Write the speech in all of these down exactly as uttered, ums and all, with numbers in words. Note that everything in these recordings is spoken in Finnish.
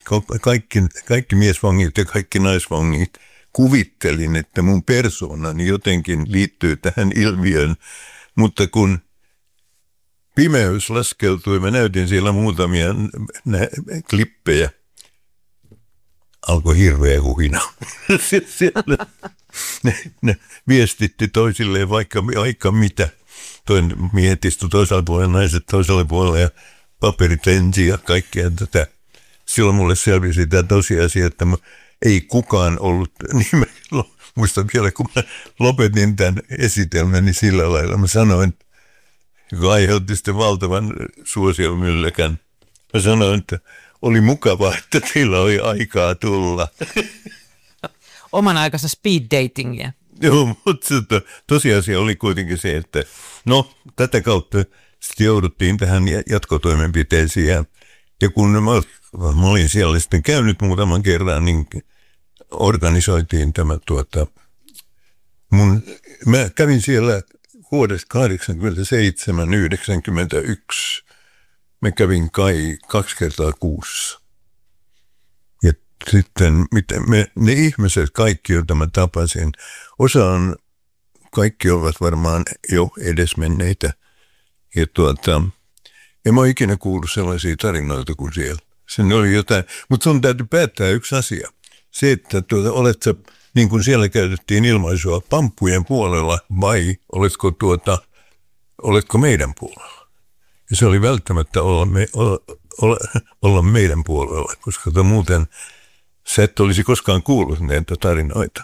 kaikki, kaikki miesvangit ja kaikki naisvangit kuvittelin, että mun persoonani jotenkin liittyy tähän ilmiöön, mutta kun pimeys laskeutui, mä näytin siellä muutamia nä- klippejä, alkoi hirveä huhina. Siellä ne, ne viestitti toisilleen vaikka, vaikka mitä. Toinen miehet istui toisella puolella, naiset toisella puolella ja paperit ensin ja kaikkea tätä. Silloin mulle selvisi tämä tosiasia, että mä, ei kukaan ollut, niin mä muistan vielä, kun mä lopetin tämän esitelmän, niin sillä lailla mä sanoin, joka aiheutti sitten valtavan suosiomylläkän. Mä sanoin, että oli mukavaa, että teillä oli aikaa tulla. Oman aikansa speed datingia. Joo, mutta tosiasia oli kuitenkin se, että no tätä kautta sitten jouduttiin tähän jatkotoimenpiteisiin. Ja, ja kun mä, mä olin siellä sitten käynyt muutaman kerran, niin organisoitiin tämä tuota, mun, mä kävin siellä vuodesta kahdeksankymmentäseitsemän yhdeksänkymmentäyksi. Mä kävin kai kaksi kertaa kuussa. Ja sitten miten me, ne ihmiset, kaikki, joita mä tapasin, osa on, kaikki ovat varmaan jo edesmenneitä. Ja tuota, en mä ole ikinä kuullut sellaisia tarinoita kuin siellä. Sen oli jotain, mutta sun täytyy päättää yksi asia. Se, että tuota, olet sä, niin kuin siellä käytettiin ilmaisua, pamppujen puolella vai oletko, tuota, oletko meidän puolella? Ja se oli välttämättä olla, me, olla, olla, olla meidän puolella, koska muuten sä et olisi koskaan kuullut näitä tarinoita.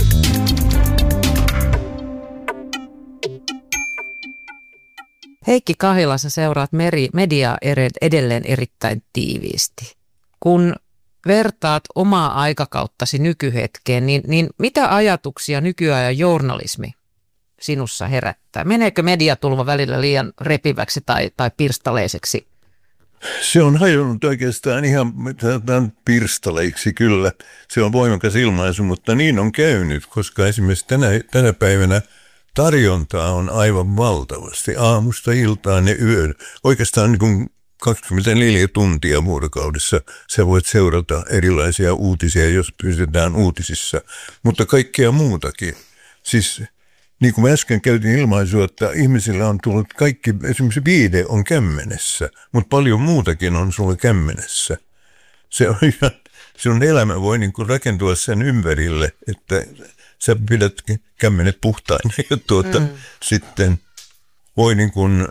Heikki Kahila, sä seuraat meri, mediaa edelleen erittäin tiiviisti. Kun vertaat omaa aikakauttasi nykyhetkeen, niin, niin mitä ajatuksia nykyajan journalismi sinussa herättää? Meneekö mediatulva välillä liian repiväksi tai, tai pirstaleiseksi? Se on hajonnut oikeastaan ihan pirstaleiksi kyllä. Se on voimakas ilmaisu, mutta niin on käynyt, koska esimerkiksi tänä, tänä päivänä tarjontaa on aivan valtavasti. Aamusta iltaan ja yön. Oikeastaan niin kuin kaksikymmentäneljä tuntia vuorokaudessa sä voit seurata erilaisia uutisia, jos pysytään uutisissa, mutta kaikkea muutakin. Siis niin kuin mä äsken käytin ilmaisua, että ihmisillä on tullut kaikki, esimerkiksi viide on kämmenessä, mutta paljon muutakin on sulla kämmenessä. Se on ihan, sinun elämä voi niin kuin rakentua sen ympärille, että sä pidät kämmenet puhtaina ja tuota, mm. sitten voi niin kuin...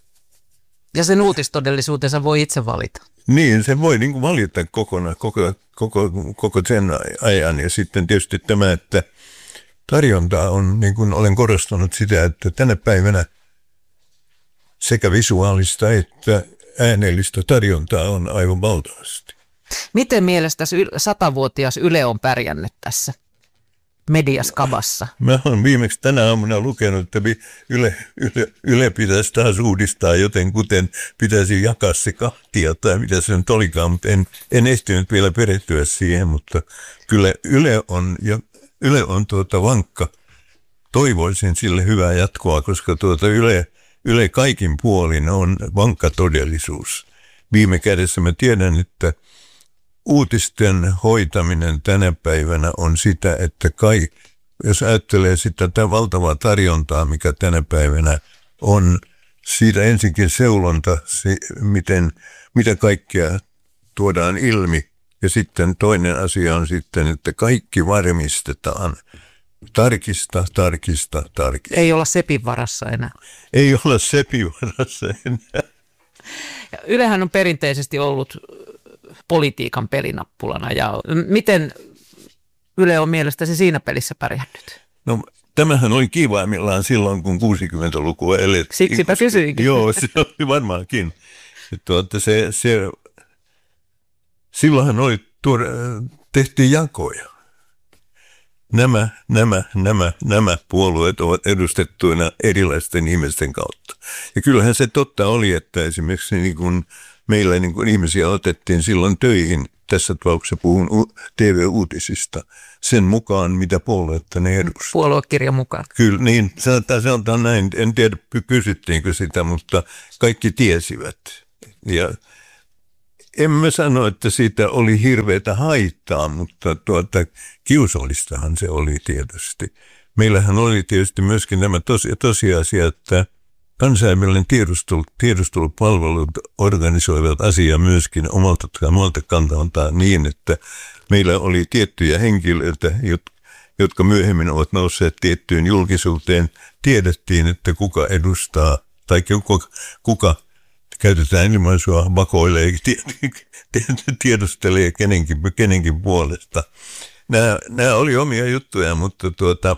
Ja sen uutistodellisuutensa voi itse valita. Niin, se voi niin kuin valita kokonaan, koko, koko, koko sen ajan. Ja sitten tietysti tämä, että tarjontaa on, niin kuin olen korostanut sitä, että tänä päivänä sekä visuaalista että äänellistä tarjontaa on aivan valtavasti. Miten mielestäsi satavuotias Yle on pärjännyt tässä mediaskabassa? Mä olen viimeksi tänä aamuna lukenut, että Yle, Yle, Yle pitäisi taas uudistaa, joten kuten pitäisi jakaa se kahtia tai mitä se nyt olikaan, mutta en, en ehtinyt vielä perehtyä siihen, mutta kyllä Yle on, ja Yle on tuota vankka. Toivoisin sille hyvää jatkoa, koska tuota Yle, Yle kaikin puolin on vankka todellisuus. Viime kädessä mä tiedän, että uutisten hoitaminen tänä päivänä on sitä, että kai, jos ajattelee sitä tätä valtavaa tarjontaa, mikä tänä päivänä on, siitä ensinkin seulonta, se, miten, mitä kaikkea tuodaan ilmi. Ja sitten toinen asia on sitten, että kaikki varmistetaan. Tarkista, tarkista, tarkista. Ei olla sepin varassa enää. Ei olla sepin varassa enää. Ja Ylehän on perinteisesti ollut politiikan pelinappulana. Ja miten Yle on mielestäsi siinä pelissä pärjännyt? No tämähän oli kivaimmillaan silloin, kun kuusikymmentälukua elettiin. Siksipä kysyinkin. Joo, se oli varmaankin. Tuota, se, se, silloinhan oli, tuore, tehtiin jakoja. Nämä, nämä, nämä, nämä puolueet ovat edustettuina erilaisten ihmisten kautta. Ja kyllähän se totta oli, että esimerkiksi niin kuin meillä niin kuin ihmisiä otettiin silloin töihin, tässä tapauksessa puhun T V-uutisista, sen mukaan, mitä puoluetta ne edustaa. Puoluekirjan mukaan. Kyllä, niin, sanotaan näin, en tiedä kysyttiinkö sitä, mutta kaikki tiesivät. Ja en mä sano, että siitä oli hirveätä haittaa, mutta tuota, kiusallistahan se oli tietysti. Meillähän oli tietysti myöskin nämä tosi, tosiasia, että kansainvälinen tiedustelu, tiedustelupalvelut organisoivat asiaa myöskin omalta, omalta kantaltaan niin, että meillä oli tiettyjä henkilöitä, jotka myöhemmin ovat nousseet tiettyyn julkisuuteen. Tiedettiin, että kuka edustaa tai kuka, kuka käytetään ilmaisua, vakoilee, tiedustelee kenenkin, kenenkin puolesta. Nämä, nämä oli omia juttuja, mutta tuota,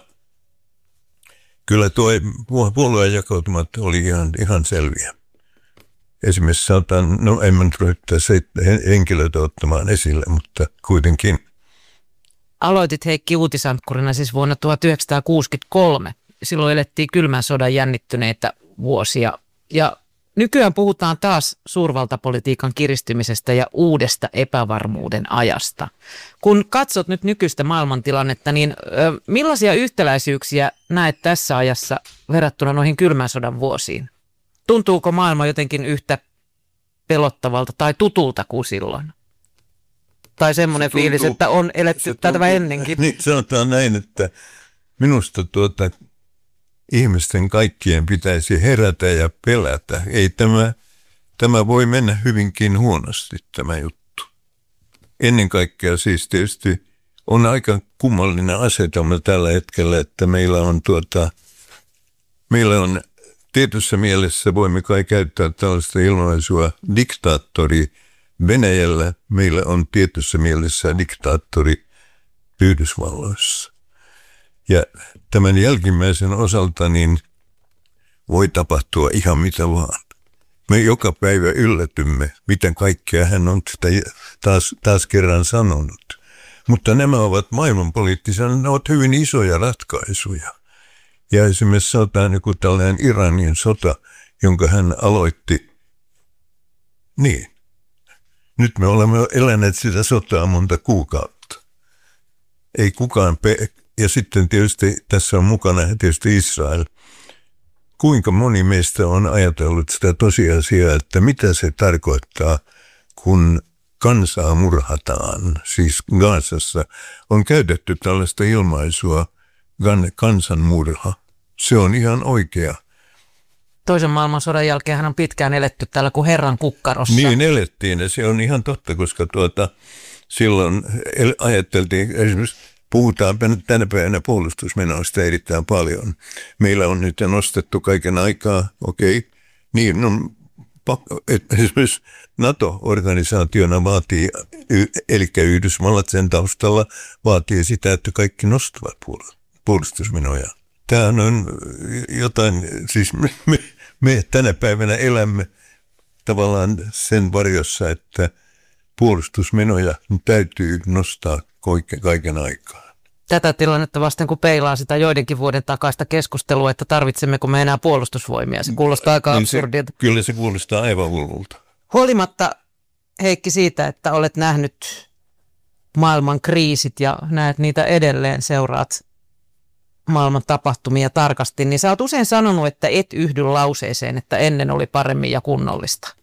kyllä tuo puolueen jakautumat oli ihan, ihan selviä. Esimerkiksi sanotaan, no en mä ryhtyä henkilöitä ottamaan esille, mutta kuitenkin. Aloitit Heikki uutisankkurina siis vuonna tuhatyhdeksänsataakuusikymmentäkolme. Silloin elettiin kylmän sodan jännittyneitä vuosia. Ja nykyään puhutaan taas suurvaltapolitiikan kiristymisestä ja uudesta epävarmuuden ajasta. Kun katsot nyt nykyistä maailmantilannetta, niin ö, millaisia yhtäläisyyksiä näet tässä ajassa verrattuna noihin kylmän sodan vuosiin? Tuntuuko maailma jotenkin yhtä pelottavalta tai tutulta kuin silloin? Tai semmoinen se tuntuu, fiilis, että on eletty tätä ennenkin. Niin, sanotaan näin, että minusta tuota, ihmisten kaikkien pitäisi herätä ja pelätä. Ei tämä, tämä voi mennä hyvinkin huonosti tämä juttu. Ennen kaikkea siis tietysti on aika kummallinen asetelma tällä hetkellä, että meillä on, tuota, meillä on tietyssä mielessä voimme kai käyttää tällaista ilmaisua diktaattori Venäjällä. Meillä on tietyssä mielessä diktaattori Yhdysvalloissa. Ja tämän jälkimmäisen osalta niin voi tapahtua ihan mitä vaan. Me joka päivä yllätymme, miten kaikkea hän on sitä taas, taas kerran sanonut. Mutta nämä ovat maailmanpoliittisia, ne ovat hyvin isoja ratkaisuja. Ja esimerkiksi sanotaan joku tällainen Iranin sota, jonka hän aloitti. Niin. Nyt me olemme eläneet sitä sotaa monta kuukautta. Ei kukaan... Pe- ja sitten tietysti tässä on mukana tietysti Israel. Kuinka moni meistä on ajatellut sitä tosiasiaa, että mitä se tarkoittaa, kun kansaa murhataan, siis Gazassa on käytetty tällaista ilmaisua kansanmurha. Se on ihan oikea. Toisen maailmansodan jälkeen hän on pitkään eletty täällä kuin Herran kukkarossa. Niin elettiin ja se on ihan totta, koska tuota, silloin ajatteltiin esimerkiksi, puhutaan tänä päivänä puolustusmenoista erittäin paljon. Meillä on nyt nostettu kaiken aikaa, okei, okay, niin no, esimerkiksi NATO-organisaationa vaatii, eli Yhdysvallat sen taustalla vaatii sitä, että kaikki nostavat puolustusmenoja. Tämä on jotain, siis me, me, me tänä päivänä elämme tavallaan sen varjossa, että puolustusmenoja täytyy nostaa kaiken aikaa. Tätä tilannetta vasten, kun peilaa sitä joidenkin vuoden takaista keskustelua, että tarvitsemmeko me enää puolustusvoimia. Se kuulostaa aika niin absurdilta. Se, kyllä se kuulostaa aivan hullulta. Huolimatta, Heikki, siitä, että olet nähnyt maailman kriisit ja näet niitä edelleen, seuraat maailman tapahtumia tarkasti, niin sä oot usein sanonut, että et yhdy lauseeseen, että ennen oli paremmin ja kunnollista.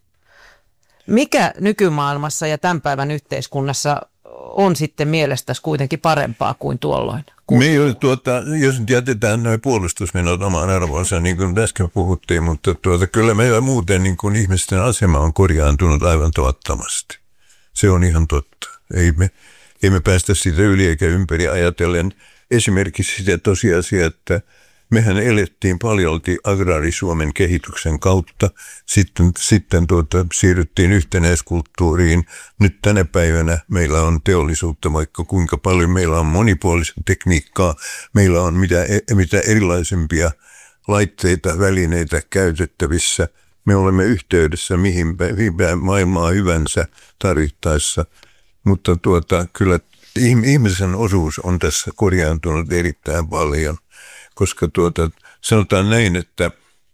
Mikä nykymaailmassa ja tämän päivän yhteiskunnassa on sitten mielestäsi kuitenkin parempaa kuin tuolloin? Me ei, tuota, jos nyt jätetään noin puolustusmenot omaan arvoonsa, niin kuin äsken puhuttiin, mutta tuota, kyllä meillä muuten niin kuin ihmisten asema on korjaantunut aivan tuottamasti. Se on ihan totta. Ei me, ei me päästä siitä yli eikä ympäri ajatellen esimerkiksi sitä tosiasiaa, että mehän elettiin paljolti agraarisuomen kehityksen kautta, sitten, sitten tuota, siirryttiin yhtenäiskulttuuriin. Nyt tänä päivänä meillä on teollisuutta vaikka kuinka paljon, meillä on monipuolista tekniikkaa, meillä on mitä, mitä erilaisempia laitteita, välineitä käytettävissä. Me olemme yhteydessä mihin päin maailmaa hyvänsä tarvittaessa, mutta tuota, kyllä ihmisen osuus on tässä korjaantunut erittäin paljon. Koska tuota, sanotaan näin, että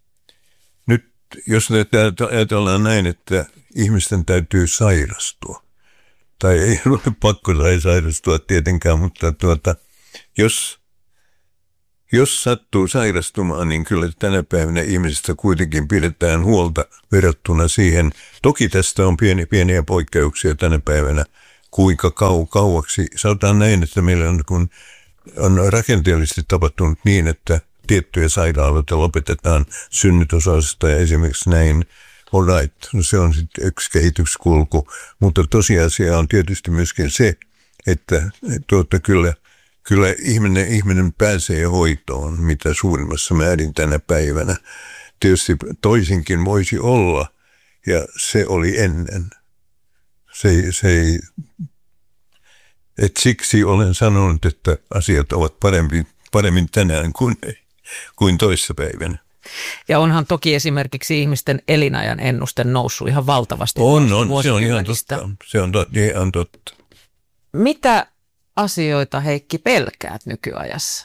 nyt jos ajatellaan näin, että ihmisten täytyy sairastua, tai ei ole pakko tai sairastua tietenkään, mutta tuota, jos jos sattuu sairastumaan, niin kyllä tänä päivänä ihmisistä kuitenkin pidetään huolta verrattuna siihen. Toki tästä on pieni, pieniä poikkeuksia tänä päivänä, kuinka kau, kauaksi. Sanotaan näin, että meillä on, kun on rakenteellisesti tapahtunut niin, että tiettyjä sairaaloita lopetetaan synnytysosasta ja esimerkiksi näin. All right, no se on sitten yksi kehityskulku, mutta tosiasia on tietysti myöskin se, että tuota, kyllä, kyllä ihminen, ihminen pääsee hoitoon mitä suurimmassa määrin tänä päivänä. Tietysti toisinkin voisi olla, ja se oli ennen. Se, se ei, et siksi olen sanonut, että asiat ovat paremmin, paremmin tänään kuin, kuin toissapäivänä. Ja onhan toki esimerkiksi ihmisten elinajan ennuste noussut ihan valtavasti. On, on, se on ihan totta. Se on totta, ihan totta. Mitä asioita, Heikki, pelkäät nykyajassa?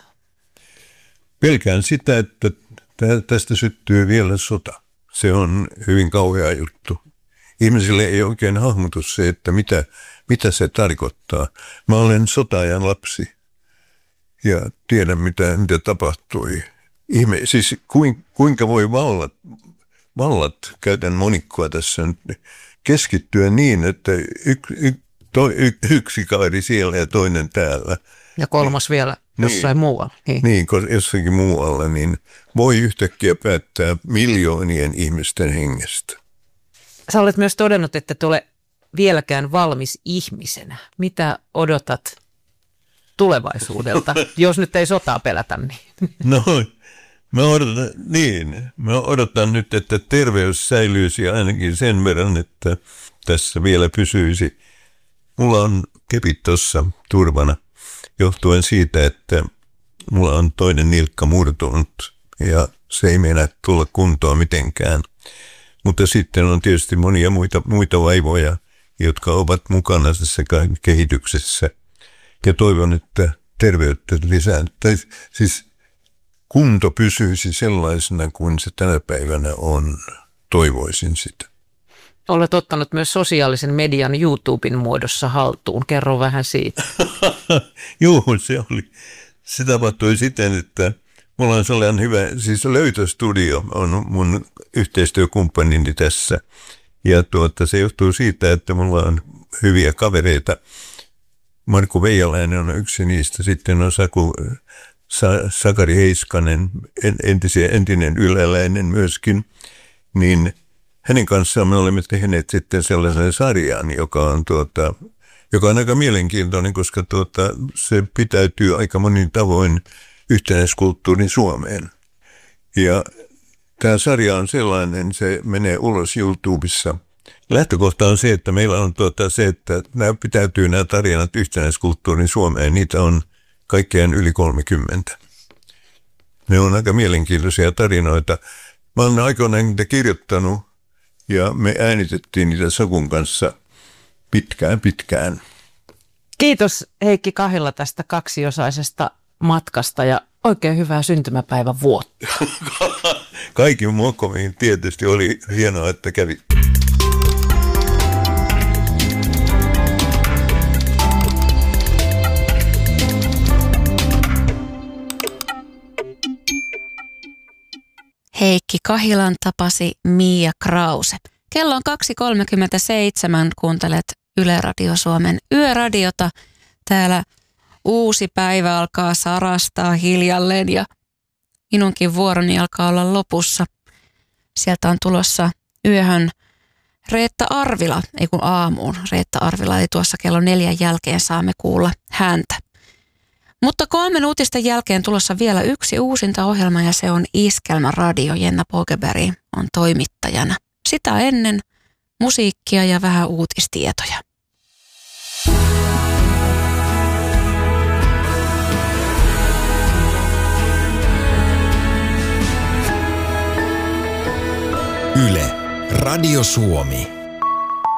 Pelkään sitä, että tästä syttyy vielä sota. Se on hyvin kauhea juttu. Ihmisille ei oikein hahmotu se, että mitä, mitä se tarkoittaa. Mä olen sota-ajan lapsi ja tiedän, mitä, mitä tapahtui. Ihme, siis kuinka voi vallat, vallat, käytän monikkoa tässä nyt, keskittyä niin, että y, y, to, y, yksi kaari siellä ja toinen täällä. Ja kolmas niin, vielä jossain niin, muualla. Niin. niin, jossakin muualla, niin voi yhtäkkiä päättää miljoonien ihmisten hengestä. Sä olet myös todennut, että et ole vieläkään valmis ihmisenä. Mitä odotat tulevaisuudelta, jos nyt ei sotaa pelätä? Niin. No, mä odotan, niin, mä odotan nyt, että terveys säilyisi ainakin sen verran, että tässä vielä pysyisi. Mulla on kepit tuossa turvana johtuen siitä, että mulla on toinen nilkka murtunut ja se ei meinaa tulla kuntoon mitenkään. Mutta sitten on tietysti monia muita, muita vaivoja, jotka ovat mukana tässä kehityksessä. Ja toivon, että terveyttä lisää. Tai siis kunto pysyisi sellaisena kuin se tänä päivänä on. Toivoisin sitä. Olet ottanut myös sosiaalisen median YouTuben muodossa haltuun. Kerro vähän siitä. Joo, se oli. Se tapahtui siten, että mulla on sellainen hyvä, siis Löytöstudio on mun yhteistyökumppanini tässä. Ja tuota, se johtuu siitä, että mulla on hyviä kavereita. Markku Veijalainen on yksi niistä. Sitten on Saku, Sa, Sakari Heiskanen, entisiä, entinen yläläinen myöskin. Niin hänen kanssaan me olemme tehneet sitten sellaisen sarjan, joka on, tuota, joka on aika mielenkiintoinen, koska tuota, se pitäytyy aika monin tavoin yhtenäiskulttuurin Suomeen. Ja tämä sarja on sellainen, se menee ulos YouTubessa. Lähtökohta on se, että meillä on tuota se, että nämä pitäytyy nämä tarinat yhtenäiskulttuurin Suomeen. Niitä on kaikkiaan yli kolmekymmentä. Ne on aika mielenkiintoisia tarinoita. Mä olen aikoinaan niitä kirjoittanut ja me äänitettiin niitä Sakun kanssa pitkään pitkään. Kiitos Heikki Kahila tästä kaksiosaisesta matkasta ja oikein hyvää syntymäpäivän vuotta. Kaikin mokomiin tietysti oli hienoa, että kävi. Heikki Kahilan tapasi Mia Krause. Kello on kaksi kolmekymmentäseitsemän, kuuntelet Yle Radio Suomen Yöradiota. Täällä uusi päivä alkaa sarastaa hiljalleen ja minunkin vuoroni alkaa olla lopussa. Sieltä on tulossa yöhön Reetta Arvila, ei kun aamuun Reetta Arvila, eli tuossa kello neljän jälkeen saamme kuulla häntä. Mutta kolmen uutisten jälkeen tulossa vielä yksi uusinta ohjelma ja se on Iskelmä Radio. Jenna Pokeberg on toimittajana. Sitä ennen musiikkia ja vähän uutistietoja. Yle, Radio Suomi.